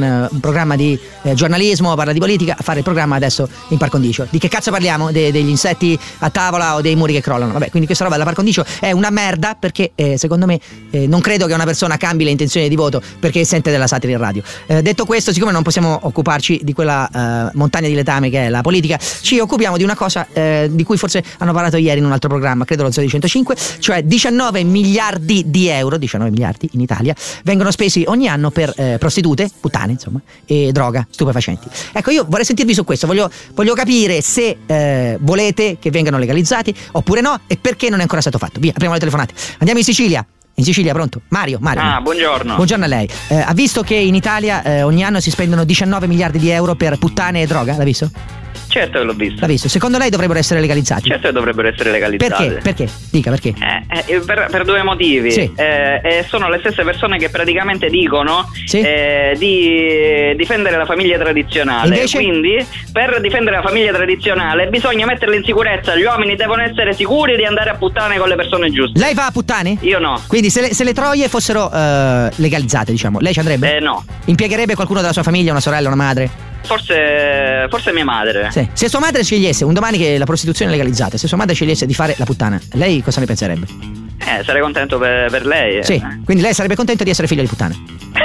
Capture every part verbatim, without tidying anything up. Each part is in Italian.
un programma di eh, giornalismo, parla di politica, a fare il programma adesso in par condicio. Di che cazzo parliamo? De- degli insetti a tavola o dei muri che crollano? Vabbè, quindi questa roba della par condicio è una merda, perché eh, secondo me eh, non credo che una persona cambi le intenzioni di voto perché sente della satira in radio. Eh, detto questo, siccome non possiamo occuparci di quella eh, montagna di letame che è la politica, ci occupiamo di una cosa eh, di cui forse hanno parlato ieri in un altro programma, credo lo Zoo di centocinque, cioè diciannove miliardi di euro, diciannove miliardi in Italia, vengono spesi ogni anno per eh, prostitute, puttane insomma, e droga, stupefacenti. Ecco, io vorrei sentirvi su questo, voglio, voglio capire se eh, volete che vengano legalizzati oppure no, e perché non è ancora stato fatto. Via, apriamo le telefonate. Andiamo in Sicilia. In Sicilia, pronto? Mario, Mario. Ah, buongiorno. Buongiorno a lei. Eh, ha visto che in Italia eh, ogni anno si spendono diciannove miliardi di euro per puttane e droga? L'ha visto? Certo che l'ho visto. L'ha visto? Secondo lei dovrebbero essere legalizzati? Certo che dovrebbero essere legalizzati. Perché? Perché? Dica perché. Eh, eh, per, per due motivi. Sì. Eh, eh, sono le stesse persone che praticamente dicono sì. eh, di difendere la famiglia tradizionale. Invece? Quindi, per difendere la famiglia tradizionale bisogna metterla in sicurezza. Gli uomini devono essere sicuri di andare a puttane con le persone giuste. Lei va a puttane? Io no. Quindi se le, se le troie fossero eh, legalizzate, diciamo, lei ci andrebbe? Eh, no. Impiegherebbe qualcuno della sua famiglia, una sorella, una madre? Forse, forse mia madre. Sì. Se sua madre scegliesse un domani che la prostituzione è legalizzata, se sua madre scegliesse di fare la puttana, lei cosa ne penserebbe? Eh, sarei contento per, per lei. Eh. Sì, quindi lei sarebbe contento di essere figlio di puttane.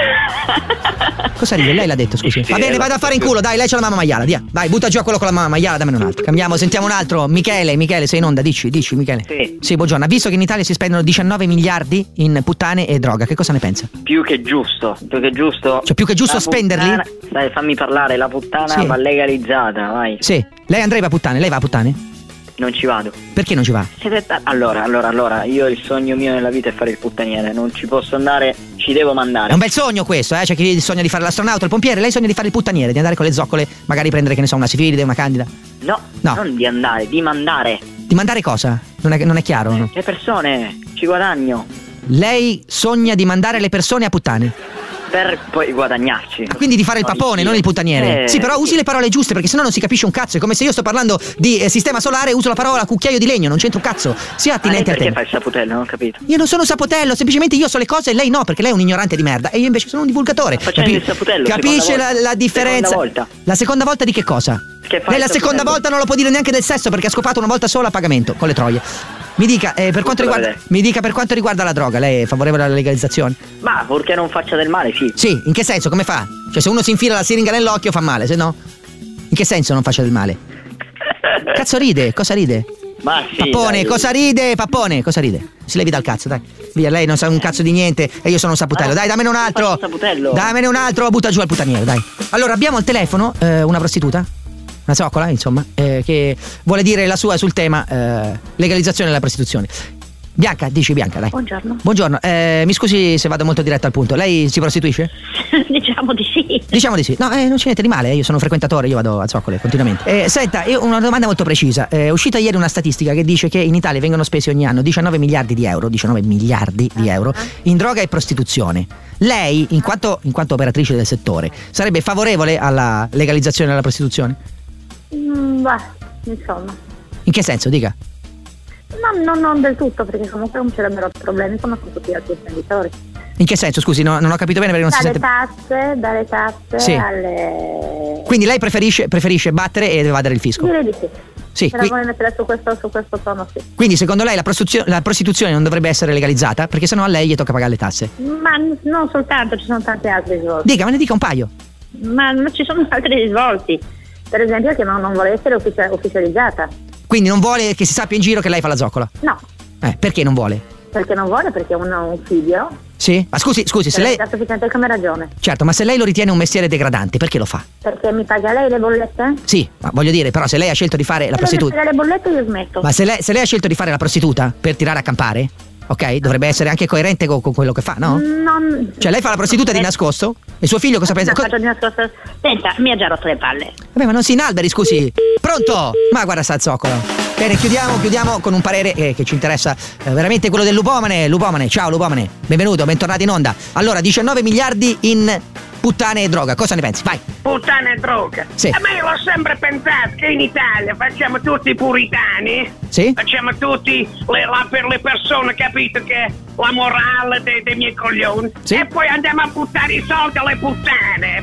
Cosa ride? Lei l'ha detto, scusi. Sì, Va bene, vada a fare in culo, dai, lei c'ha la mamma maiala, via. Vai, butta giù a quello con la mamma maiala, dammi un altro. Cambiamo, sentiamo un altro. Michele, Michele, sei in onda, dici, dici Michele. Sì. Sì, buongiorno. Ha visto che in Italia si spendono diciannove miliardi in puttane e droga, che cosa ne pensa? Più che giusto, più che giusto. Cioè più che giusto la spenderli? Puttana, dai, fammi parlare, la puttana Sì. va legalizzata, vai. Sì. Lei andrebbe a puttane? Lei va a puttane? Non ci vado. Perché non ci va? Allora, allora, allora, io il sogno mio nella vita è fare il puttaniere, non ci posso andare, ci devo mandare. È un bel sogno questo, eh? C'è chi sogna di fare l'astronauta, il pompiere, lei sogna di fare il puttaniere, di andare con le zoccole, magari prendere, che ne so, una sifilide, una candida. No, No. non di andare, di mandare. Di mandare cosa? Non è, non è chiaro, no? Le persone, ci guadagno. Lei sogna di mandare le persone a puttane? Per poi guadagnarci. Quindi di fare il papone, non il puttaniere. Eh, Sì, però usi sì. le parole giuste, perché sennò non si capisce un cazzo. È come se io sto parlando di eh, sistema solare e uso la parola cucchiaio di legno, non c'entra un cazzo. Sia attinente Ah, al perché tema. fai il saputello? Non ho capito. Io non sono un sapotello, semplicemente io so le cose e lei no, perché lei è un ignorante di merda. E io invece sono un divulgatore. Facendo il saputello, Capisce seconda la, volta. la differenza? Seconda volta. La seconda volta di che cosa? Che fai Lei la il seconda saputello? volta non lo può dire neanche del sesso, perché ha scopato una volta sola a pagamento con le troie. Mi dica, eh, per quanto Tutto da riguarda, vedere. mi dica per quanto riguarda la droga, lei è favorevole alla legalizzazione? Ma purché non faccia del male, sì. Sì, in che senso? Come fa? Cioè se uno si infila la siringa nell'occhio fa male, se no? In che senso non faccia del male? Cazzo ride? Cosa ride? Ma sì. Pappone, dai. cosa ride? Pappone, cosa ride? Si levi dal cazzo, dai. Via, lei non sa un cazzo di niente e io sono un saputello. Ah, Dai, dammene un altro. faccio il saputello. Dammene un altro, butta giù al puttaniere, dai. Allora, abbiamo al telefono eh, una prostituta, una zoccola, insomma, eh, che vuole dire la sua sul tema eh, legalizzazione della prostituzione. Bianca, dici Bianca, dai. Buongiorno. Buongiorno, eh, mi scusi se vado molto diretto al punto. Lei si prostituisce? Diciamo di sì. Diciamo di sì. No, eh, non c'è niente di male, eh, io sono un frequentatore, io vado a zoccole continuamente. Eh, senta, io ho una domanda molto precisa. È uscita ieri una statistica che dice che in Italia vengono spesi ogni anno diciannove miliardi di euro, diciannove miliardi di euro in droga e prostituzione. Lei, in quanto, in quanto operatrice del settore, sarebbe favorevole alla legalizzazione della prostituzione? Mm, beh, insomma. In che senso, dica? No, no, non del tutto, perché comunque non ci sarebbero problemi come con tutti gli altri imprenditori. In che senso, scusi, no, non ho capito bene perché non si Dalle sente. tasse, dalle tasse Sì. alle... Quindi lei preferisce, preferisce battere e evadere il fisco? Direi di sì. Sì, Se qui- la vuole mettere su questo, su questo tono, sì. quindi secondo lei la prostituzione, la prostituzione non dovrebbe essere legalizzata perché sennò a lei gli tocca pagare le tasse? Ma n- non soltanto, ci sono tanti altri risvolti. Dica, me ne dica un paio. Ma non ci sono altri risvolti. Per esempio che non, non vuole essere ufficia- ufficializzata. Quindi non vuole che si sappia in giro che lei fa la zoccola? No, Eh, perché non vuole? perché non vuole, perché uno ha un figlio. Sì? Ma scusi, scusi, se lei... È sufficiente come ragione. Certo, ma se lei lo ritiene un mestiere degradante, perché lo fa? Perché mi paga lei le bollette? Sì, ma voglio dire, però se lei ha scelto di fare la Se non mi prostituta... paga le bollette io smetto. Ma se lei, se lei ha scelto di fare la prostituta per tirare a campare, ok? Dovrebbe essere anche coerente con, con quello che fa, no? Non... Cioè lei fa la prostituta di nascosto e suo figlio cosa pensa? No, Co- faccio di nascosto. Senta, mi ha già rotto le palle. Vabbè, ma non si inalberi, scusi. Pronto? Ma guarda sta zoccola. Bene, chiudiamo, chiudiamo con un parere eh, che ci interessa eh, veramente, quello del Lupomane. Lupomane, ciao Lupomane. Benvenuto, bentornati in onda. Allora, diciannove miliardi in puttane e droga. Cosa ne pensi? Vai. Puttana e droga. Sì. A me l'ho sempre pensato che in Italia facciamo tutti i puritani. Sì? Facciamo tutti le, la, per le persone, capito, che la morale dei, dei miei coglioni. Sì. E poi andiamo a buttare i soldi alle puttane.